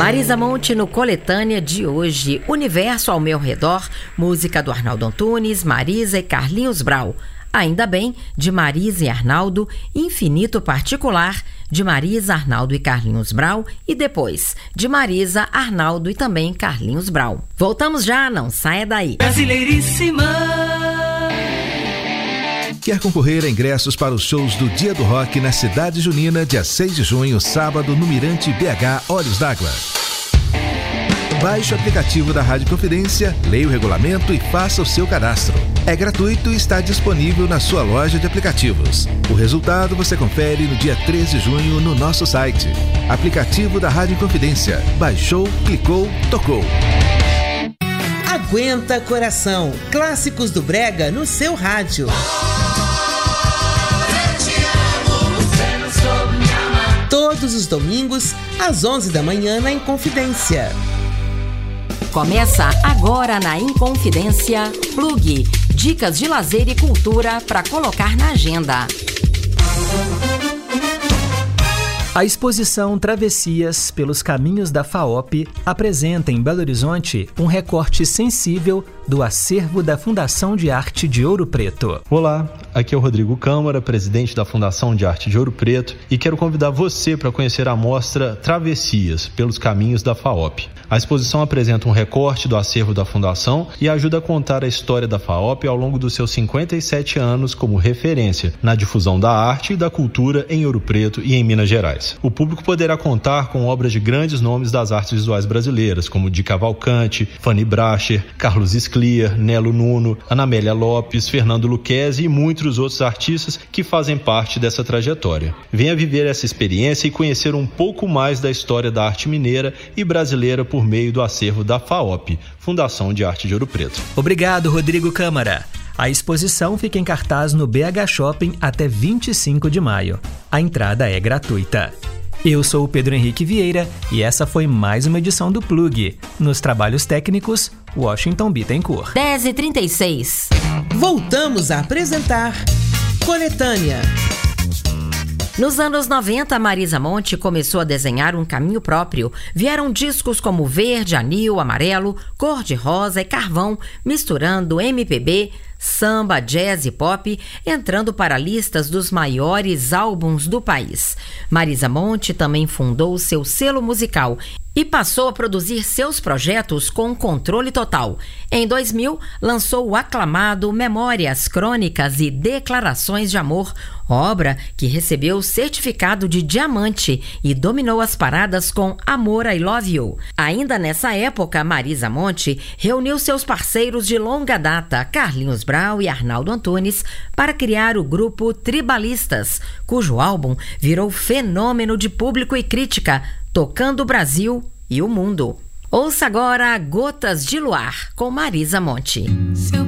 Marisa Monte no Coletânea de hoje. Universo ao meu redor, música do Arnaldo Antunes, Marisa e Carlinhos Brau. Ainda bem, de Marisa e Arnaldo, Infinito Particular, de Marisa, Arnaldo e Carlinhos Brau, e depois, de Marisa, Arnaldo e também Carlinhos Brau. Voltamos já, não saia daí. Brasileiríssima. Quer concorrer a ingressos para os shows do Dia do Rock na Cidade Junina, dia 6 de junho, sábado, no Mirante BH Olhos d'Água? Baixe o aplicativo da Rádio Confidência, leia o regulamento e faça o seu cadastro. É gratuito e está disponível na sua loja de aplicativos. O resultado você confere no dia 13 de junho no nosso site. Aplicativo da Rádio Confidência. Baixou, clicou, tocou. Aguenta Coração. Clássicos do Brega no seu rádio. Todos os domingos, às 11 da manhã, na Inconfidência. Começa agora na Inconfidência, Plug. Dicas de lazer e cultura para colocar na agenda. A exposição Travessias pelos Caminhos da FAOP apresenta em Belo Horizonte um recorte sensível do acervo da Fundação de Arte de Ouro Preto. Olá, aqui é o Rodrigo Câmara, presidente da Fundação de Arte de Ouro Preto, e quero convidar você para conhecer a mostra Travessias pelos Caminhos da FAOP. A exposição apresenta um recorte do acervo da Fundação e ajuda a contar a história da FAOP ao longo dos seus 57 anos como referência na difusão da arte e da cultura em Ouro Preto e em Minas Gerais. O público poderá contar com obras de grandes nomes das artes visuais brasileiras, como Di Cavalcanti, Fanny Bracher, Carlos Scliar, Nelo Nuno, Anamélia Lopes, Fernando Lucchesi e muitos outros artistas que fazem parte dessa trajetória. Venha viver essa experiência e conhecer um pouco mais da história da arte mineira e brasileira por meio do acervo da FAOP, Fundação de Arte de Ouro Preto. Obrigado, Rodrigo Câmara. A exposição fica em cartaz no BH Shopping até 25 de maio. A entrada é gratuita. Eu sou o Pedro Henrique Vieira e essa foi mais uma edição do Plug. Nos trabalhos técnicos, Washington Bittencourt. 10h36. Voltamos a apresentar Coletânea. Nos anos 90, Marisa Monte começou a desenhar um caminho próprio. Vieram discos como Verde, Anil, Amarelo, Cor-de-Rosa e Carvão, misturando MPB, samba, jazz e pop, entrando para listas dos maiores álbuns do país. Marisa Monte também fundou seu selo musical e passou a produzir seus projetos com controle total. Em 2000, lançou o aclamado Memórias, Crônicas e Declarações de Amor, obra que recebeu o certificado de diamante e dominou as paradas com Amor, I Love You. Ainda nessa época, Marisa Monte reuniu seus parceiros de longa data, Carlinhos Brau e Arnaldo Antunes, para criar o grupo Tribalistas, cujo álbum virou fenômeno de público e crítica, tocando o Brasil e o mundo. Ouça agora Gotas de Luar, com Marisa Monte.